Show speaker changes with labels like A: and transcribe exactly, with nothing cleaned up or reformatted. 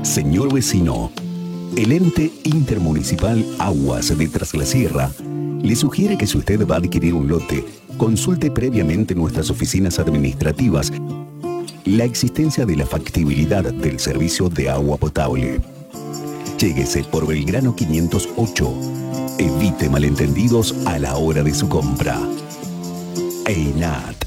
A: Señor vecino, el ente intermunicipal Aguas de Tras la Sierra le sugiere que si usted va a adquirir un lote, consulte previamente nuestras oficinas administrativas la existencia de la factibilidad del servicio de agua potable. Lléguese por Belgrano quinientos ocho. Evite malentendidos a la hora de su compra. EINAT.